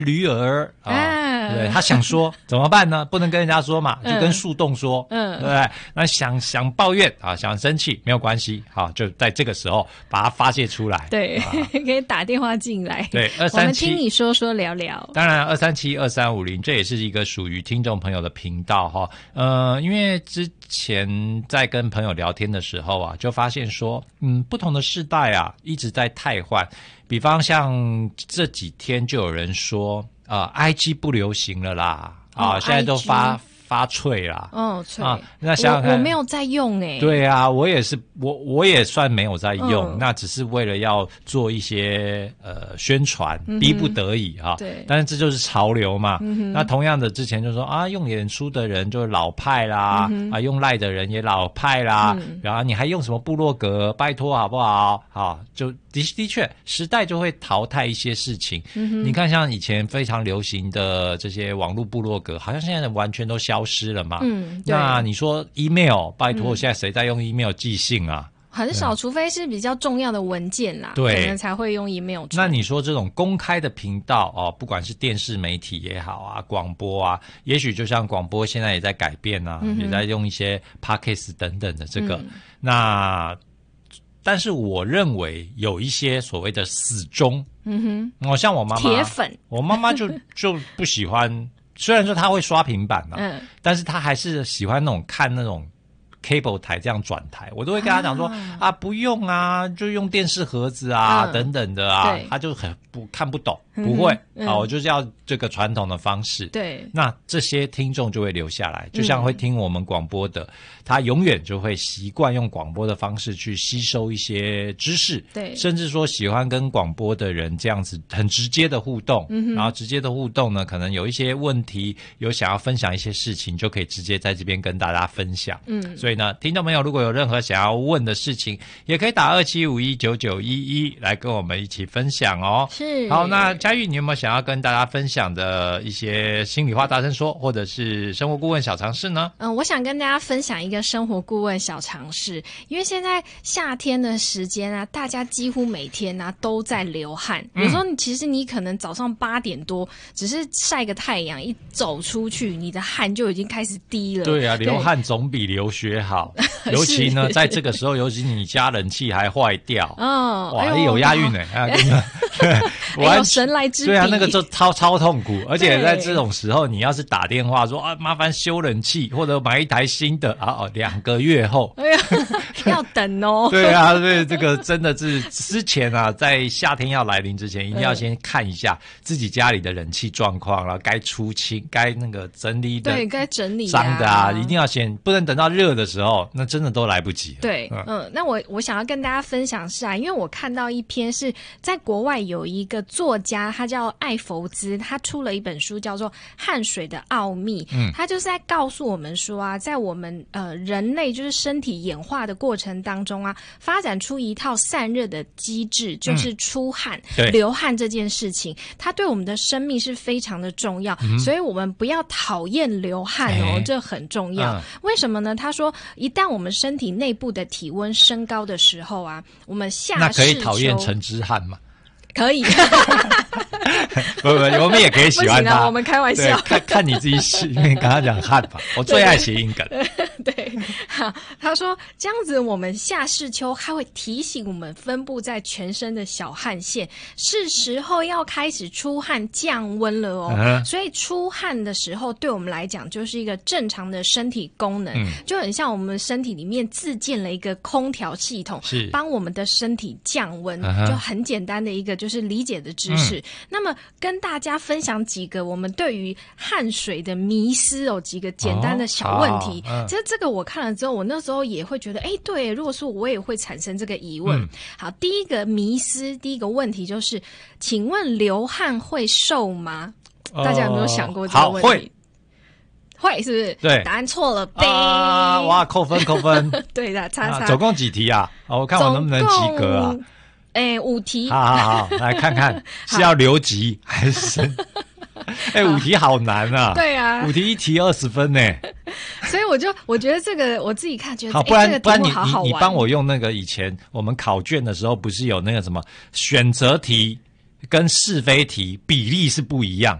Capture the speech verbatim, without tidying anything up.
驴儿啊。啊对，他想说怎么办呢？不能跟人家说嘛，就跟树洞说，嗯，对不对？那想想抱怨啊，想生气没有关系，好，就在这个时候把它发泄出来。 对，啊、可以打电话进来。 对，二三七， 我们听你说说聊聊。 当然，二三七二三五零，这也是一个属于听众朋友的频道哈。呃，因为之前在跟朋友聊天的时候啊，就发现说，嗯，不同的世代啊，一直在汰换。比方像这几天就有人说。呃 ，I G 不流行了啦，啊，哦、现在都发 I G 发脆啦， 哦，脆啊，那想想看， 我, 我没有在用诶、欸， 对啊，我也是，我我也算没有在用，嗯、那只是为了要做一些呃宣传，嗯、逼不得已啊，对，但是这就是潮流嘛。嗯、那同样的，之前就说啊，用脸书的人就是老派啦，嗯、啊，用赖的人也老派啦，嗯、然后你还用什么部落格？拜托好不好？好，就。的的确，时代就会淘汰一些事情。嗯、你看，像以前非常流行的这些网络部落格，好像现在完全都消失了嘛。嗯，那你说 email， 拜托，嗯、现在谁在用 email 寄信啊？ 很少，除非是比较重要的文件啦，对，可能才会用 email。 那你说这种公开的频道哦，不管是电视媒体也好啊，广播啊，也许就像广播现在也在改变啊，嗯、也在用一些 podcast 等等的这个，嗯、那。但是我认为有一些所谓的死忠，嗯哼，哦，像我妈妈铁粉， 我妈妈就就不喜欢，虽然说她会刷平板嘛，嗯，但是她还是喜欢那种看那种 cable 台这样转台，我都会跟她讲说 啊, 啊，不用啊，就用电视盒子啊、嗯、等等的啊，她就很不看不懂，不会、嗯、啊，我就是要这个传统的方式，对，那这些听众就会留下来，就像会听我们广播的。嗯他永远就会习惯用广播的方式去吸收一些知识，对，甚至说喜欢跟广播的人这样子很直接的互动，嗯、然后直接的互动呢，可能有一些问题，有想要分享一些事情，就可以直接在这边跟大家分享。嗯，所以呢，听众朋友如果有任何想要问的事情，也可以打二七五一九九一一来跟我们一起分享哦。是，好，那嘉玉，你有没有想要跟大家分享的一些心里话大声说，或者是生活顾问小常识呢？ 嗯，我想跟大家分享一个生活顾问小常识，因为现在夏天的时间啊，大家几乎每天啊都在流汗。有时候你其实你可能早上八点多，只是晒个太阳，一走出去，你的汗就已经开始滴了。对啊，流汗总比流血好。尤其呢，在这个时候，尤其你家冷气还坏掉，哦，哇，哎有押韵呢、欸，哎，跟你们，对， 哎有神来之笔。 对啊，那个就超超痛苦，而且在这种时候，你要是打电话说啊，麻烦修冷气或者买一台新的啊，哦，两个月后， 哎呀，要等哦。 对啊，对，这个真的是之前啊，在夏天要来临之前，一定要先看一下自己家里的冷气状况，然后该出清、该那个整理的， 对，该整理脏的啊，一定要先，不能等到热的时候，那真的都来不及了。 对，嗯，嗯那我我想要跟大家分享是啊，因为我看到一篇是在国外有一个作家，他叫艾佛兹，他出了一本书叫做《汗水的奥秘》，嗯，他就是在告诉我们说啊，在我们呃人类就是身体演化的过程当中啊，发展出一套散热的机制，就是出汗、嗯、流汗这件事情，它对我们的生命是非常的重要，嗯、所以我们不要讨厌流汗哦，欸、这很重要。嗯、为什么呢？他说，一旦我们身体内部的体温升高的时候啊，我们夏那可以讨厌陈之汉吗？ 可以。 不不，我们也可以喜欢他。 我们开玩笑， 看看你自己喜，因为跟他讲汉吧，我最爱谐音梗。 对，对好，他说这样子，我们夏视秋它会提醒我们分布在全身的小汗腺，是时候要开始出汗降温了哦。嗯、所以出汗的时候，对我们来讲就是一个正常的身体功能，嗯、就很像我们身体里面自建了一个空调系统，是帮我们的身体降温，嗯、就很简单的一个就是理解的知识。嗯那么跟大家分享几个我们对于汗水的迷思哦，几个简单的小问题。哦、其实这个我看了之后，我那时候也会觉得，哎，对，如果说我也会产生这个疑问。嗯、好，第一个迷思，第一个问题就是，请问流汗会瘦吗？哦、大家有没有想过这个问题？会。会是不是？对，答案错了。 啊！哇，扣分扣分。对的，叉叉、 啊。总共几题啊？哦，我看我能不能及格啊？ 哎，五题， 好好好，来看看是要留级还是？哎，五题好难啊！ 对啊， 五题一题二十分呢。 所以我就我觉得这个我自己看觉得， 好，不然、 欸、这不然你好好你你帮我用那个以前我们考卷的时候，不是有那个什么选择题， 跟是非题比例是不一样。